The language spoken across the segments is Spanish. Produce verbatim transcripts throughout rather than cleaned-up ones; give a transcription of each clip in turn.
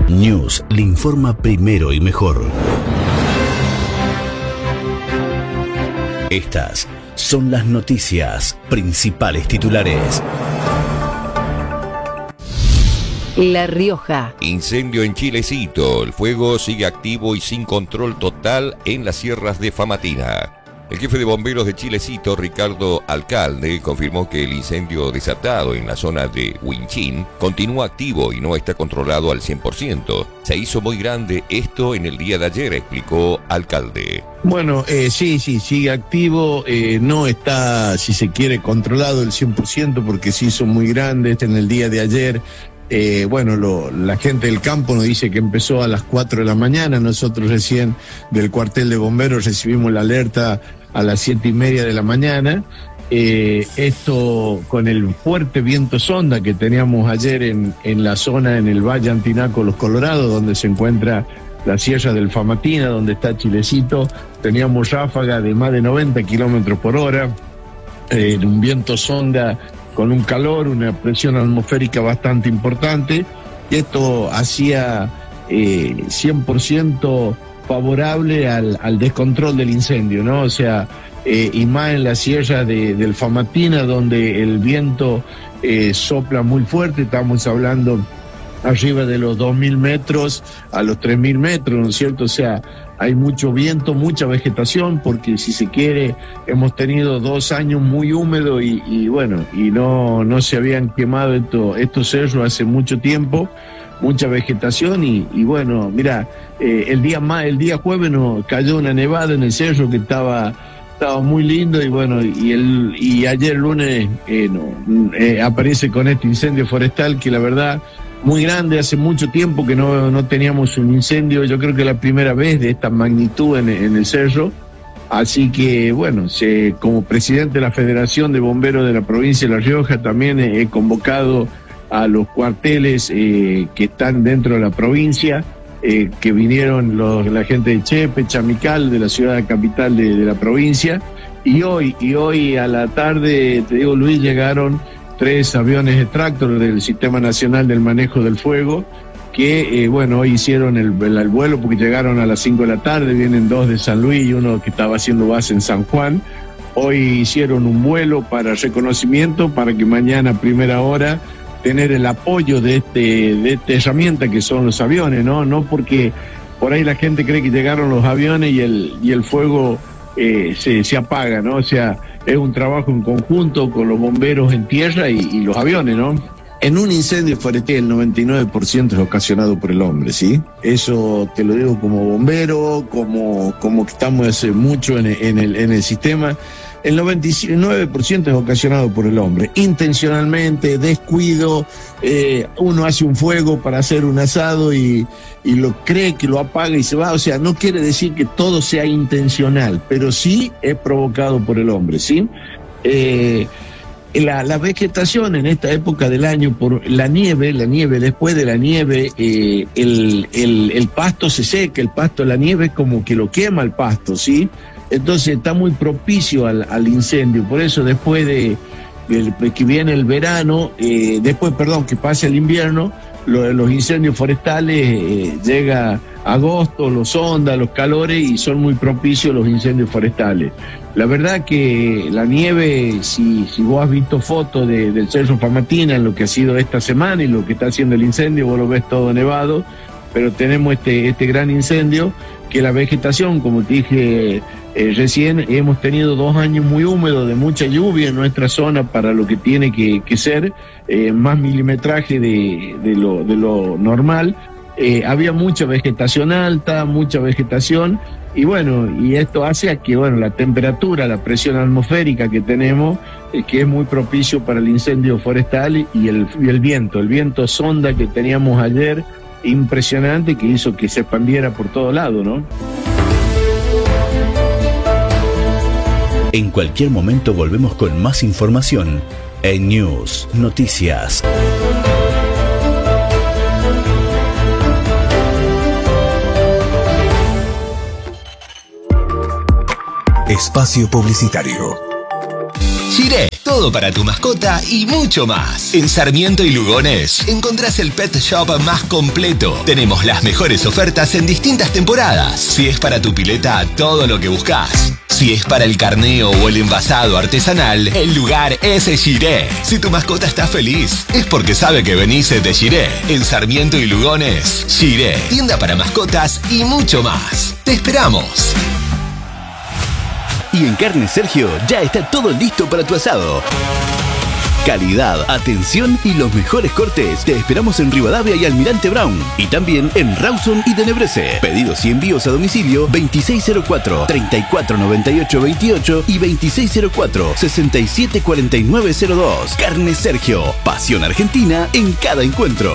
News le informa primero y mejor. Estas son las noticias principales titulares. La Rioja. Incendio en Chilecito. El fuego sigue activo y sin control total en las sierras de Famatina. El jefe de bomberos de Chilecito, Ricardo Alcalde, confirmó que el incendio desatado en la zona de Huinchín continúa activo y no está controlado al cien por ciento. Se hizo muy grande esto en el día de ayer, explicó Alcalde. Bueno, eh, sí, sí, sigue activo, eh, no está, si se quiere, controlado el cien por ciento porque se hizo muy grande este en el día de ayer. Eh, bueno, lo, la gente del campo nos dice que empezó a las cuatro de la mañana, nosotros recién del cuartel de bomberos recibimos la alerta a las siete y media de la mañana. Eh, esto con el fuerte viento sonda que teníamos ayer en, en la zona, en el Valle Antinaco Los Colorados, donde se encuentra la Sierra del Famatina, donde está Chilecito, teníamos ráfaga de más de noventa kilómetros por hora, eh, un viento sonda con un calor, una presión atmosférica bastante importante, y esto hacía eh, cien por ciento favorable al, al descontrol del incendio, ¿no? O sea, eh, y más en la sierra de, del Famatina, donde el viento eh, sopla muy fuerte, estamos hablando arriba de los dos mil metros a los tres mil metros, ¿no es cierto? O sea, hay mucho viento, mucha vegetación, porque si se quiere, hemos tenido dos años muy húmedos y, y bueno, y no, no se habían quemado esto, estos cerros hace mucho tiempo, mucha vegetación y, y bueno, mira, eh, el día más, el día jueves nos cayó una nevada en el cerro que estaba, estaba muy lindo y bueno, y el, y ayer lunes eh, no, eh, aparece con este incendio forestal que la verdad muy grande, hace mucho tiempo que no, no teníamos un incendio, yo creo que la primera vez de esta magnitud en, en el cerro, así que bueno, se, como presidente de la Federación de Bomberos de la provincia de La Rioja también he, he convocado a los cuarteles eh, que están dentro de la provincia, eh, que vinieron los, la gente de Chepe, Chamical, de la ciudad capital de, de la provincia, y hoy, y hoy a la tarde, te digo Luis, llegaron tres aviones de Tractor del Sistema Nacional del Manejo del Fuego, que, eh, bueno, hoy hicieron el, el, el vuelo porque llegaron a las cinco de la tarde, vienen dos de San Luis y uno que estaba haciendo base en San Juan. Hoy hicieron un vuelo para reconocimiento, para que mañana a primera hora tener el apoyo de, este, de esta herramienta que son los aviones, ¿no? No porque por ahí la gente cree que llegaron los aviones y el, y el fuego eh, se, se apaga, ¿no? O sea, es un trabajo en conjunto con los bomberos en tierra y, y los aviones, ¿no? En un incendio forestal el noventa y nueve por ciento es ocasionado por el hombre, ¿sí? Eso te lo digo como bombero, como, como que estamos hace mucho en, en, el, en el sistema. El noventa y nueve por ciento es ocasionado por el hombre, intencionalmente, descuido, eh, uno hace un fuego para hacer un asado y, y lo cree que lo apaga y se va, o sea, no quiere decir que todo sea intencional, pero sí es provocado por el hombre, ¿sí? Eh, la, la vegetación en esta época del año, por la nieve, la nieve, después de la nieve, eh, el, el, el pasto se seca, el pasto, la nieve es como que lo quema el pasto, ¿sí? Entonces está muy propicio al, al incendio, por eso después de, de que viene el verano, eh, después, perdón, que pase el invierno, lo, los incendios forestales, eh, llega agosto, los ondas, los calores y son muy propicios los incendios forestales. La verdad que la nieve, si, si vos has visto fotos de, del Cerro Famatina en lo que ha sido esta semana y lo que está haciendo el incendio, vos lo ves todo nevado, pero tenemos este, este gran incendio que la vegetación, como te dije eh, recién, hemos tenido dos años muy húmedos de mucha lluvia en nuestra zona para lo que tiene que, que ser, eh, más milimetraje de, de, lo, de lo normal. Eh, había mucha vegetación alta, mucha vegetación, y bueno, y esto hace a que, bueno, la temperatura, la presión atmosférica que tenemos, eh, que es muy propicio para el incendio forestal, y el, y el viento, el viento sonda que teníamos ayer, impresionante, que hizo que se expandiera por todo lado, ¿no? En cualquier momento volvemos con más información en News Noticias. Espacio publicitario. Giré, todo todo para tu mascota y mucho más. En Sarmiento y Lugones encontrás el pet shop más completo. Tenemos las mejores ofertas en distintas temporadas. Si es para tu pileta, todo lo que buscas. Si es para el carneo o el envasado artesanal, el lugar es Giré. Si tu mascota está feliz, es porque sabe que venís de Giré. En Sarmiento y Lugones, Giré, tienda para mascotas y mucho más. ¡Te esperamos! Y en Carnes Sergio ya está todo listo para tu asado. Calidad, atención y los mejores cortes. Te esperamos en Rivadavia y Almirante Brown. Y también en Rawson y Tenebrese. Pedidos y envíos a domicilio veintiséis cero cuatro, treinta y cuatro noventa y ocho veintiocho y veintiséis cero cuatro, sesenta y siete cuarenta y nueve cero dos. Carnes Sergio. Pasión argentina en cada encuentro.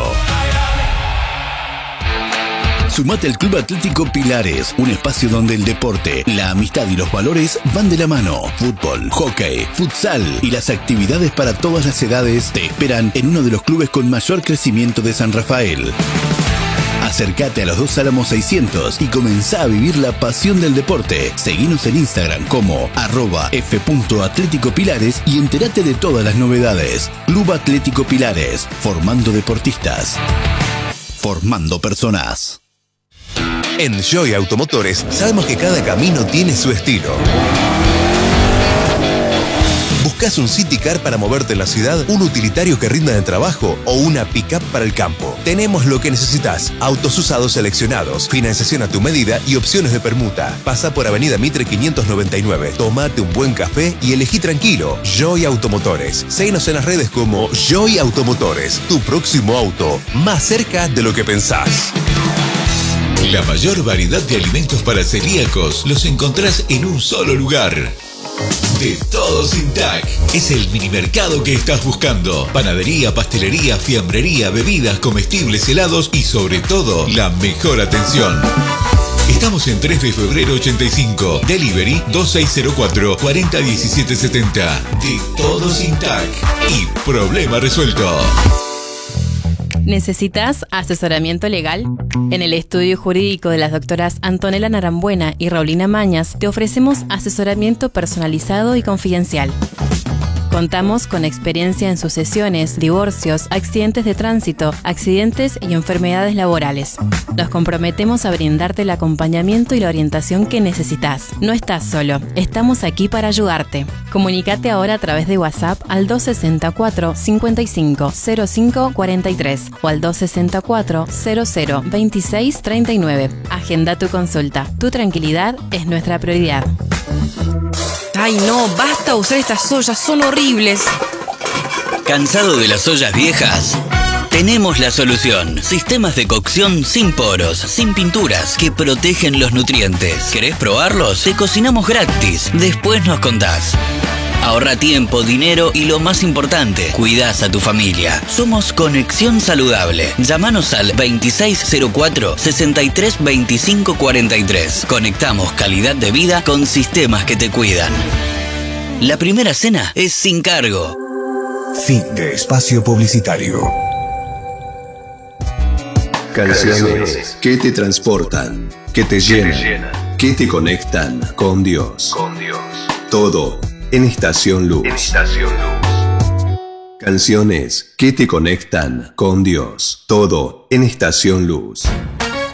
Sumate al Club Atlético Pilares, un espacio donde el deporte, la amistad y los valores van de la mano. Fútbol, hockey, futsal y las actividades para todas las edades te esperan en uno de los clubes con mayor crecimiento de San Rafael. Acércate a los Dos Álamos seiscientos y comenzá a vivir la pasión del deporte. Seguinos en Instagram como arroba f.atléticopilares y entérate de todas las novedades. Club Atlético Pilares, formando deportistas, formando personas. En Joy Automotores sabemos que cada camino tiene su estilo. ¿Buscas un City Car para moverte en la ciudad, un utilitario que rinda de trabajo o una pick-up para el campo? Tenemos lo que necesitas. Autos usados seleccionados, financiación a tu medida y opciones de permuta. Pasa por Avenida Mitre quinientos noventa y nueve, tómate un buen café y elegí tranquilo. Joy Automotores. Síguenos en las redes como Joy Automotores. Tu próximo auto, más cerca de lo que pensás. La mayor variedad de alimentos para celíacos los encontrás en un solo lugar. De Todo Sin Tac. Es el minimercado que estás buscando. Panadería, pastelería, fiambrería, bebidas, comestibles, helados y sobre todo, la mejor atención. Estamos en tres de febrero ochenta y cinco. Delivery dos seis cero cuatro, cuatro cero uno siete siete cero. De Todo Sin Tac. Y problema resuelto. ¿Necesitas asesoramiento legal? En el estudio jurídico de las doctoras Antonella Narambuena y Raulina Mañas te ofrecemos asesoramiento personalizado y confidencial. Contamos con experiencia en sucesiones, divorcios, accidentes de tránsito, accidentes y enfermedades laborales. Nos comprometemos a brindarte el acompañamiento y la orientación que necesitas. No estás solo, estamos aquí para ayudarte. Comunícate ahora a través de WhatsApp al dos sesenta y cuatro, cincuenta y cinco, cero cinco cuarenta y tres o al dos sesenta y cuatro, cero cero veintiséis treinta y nueve. Agenda tu consulta. Tu tranquilidad es nuestra prioridad. Ay no, basta usar estas ollas, son horribles. ¿Cansado de las ollas viejas? Tenemos la solución. Sistemas de cocción sin poros, sin pinturas, que protegen los nutrientes. ¿Querés probarlos? Te cocinamos gratis. Después nos contás. Ahorra tiempo, dinero y lo más importante, cuidás a tu familia. Somos Conexión Saludable. Llámanos al veintiséis cero cuatro, sesenta y tres veinticinco cuarenta y tres. Conectamos calidad de vida con sistemas que te cuidan. La primera cena es sin cargo. Fin de espacio publicitario. Canciones que te transportan, que te llenan, que te conectan con Dios. Con Dios. Todo en Estación Luz. En Estación Luz. Canciones que te conectan con Dios. Todo en Estación Luz.